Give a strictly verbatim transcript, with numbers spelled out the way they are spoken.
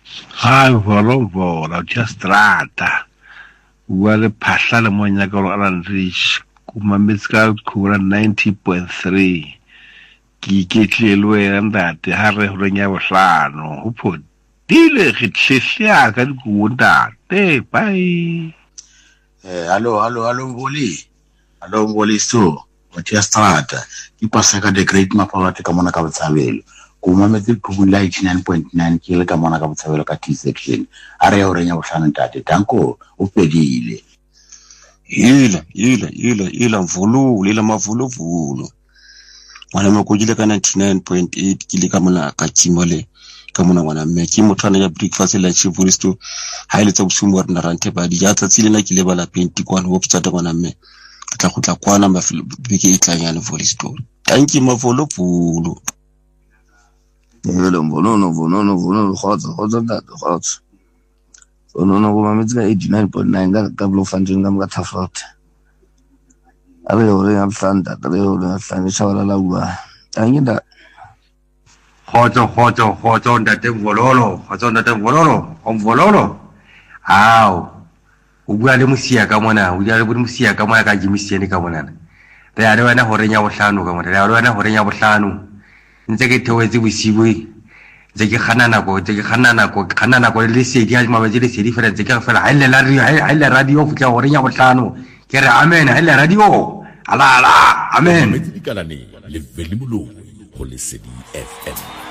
Hai volo volo just rata. Wale phahla le monya ka ran reach kuma mitska kura ninety point three. Ki ketlelwe ndate ha re ho nya bohlano ho phodile re tshehla ka dikunda te bye. Eh allo allo allo Mboli. Allo Mboli so. Just rata. Ki pasa ka the great mapalate ka mona ka botshabelo. Kuma metse khubula eighty-nine point nine ke le ka mona ka botshabelo ka T section. Are ya orenya bohlano ntate danko o pedile. Yila yila yila yila mvulu yila mavulu vulu. Wana mokujile ka ninety-nine point eight ke le ka mona ka Chimole ka mona ngwana mme ke mothwana ya breakfast la chivuristo ha ile tsa bosumo rena rante ba di ja tsatsile na ke le bala penti kwana ho ptsata ngwana mme ke tla khutla kwana ba beke e tlanyane volley story tanki mavolo vulu. Hello, no, no, no, no, no, hot, hot, that, hot. So, no, no, I'm at eighty-nine point nine, got a couple of hundred, I'm got tough out. I already have found that, I already have found the shower. I get that. Hot, hot, hot on that vololo, hot on that vololo, on vololo. Ow. Ugwale musia kamona, ugwale musia kamona ka jimisia ni kamona. They are na horenya bohlano kamona, they are na horenya bohlano. Ntseke tewetse bosiwe tseke khanana go tseke khanana go khanana go le se dia ma bajile se difference ke fela ha ile la ha ile radio futla gore nya bohlano ke re amen ha ile radio ala ala amen le veli molo go le C D F M.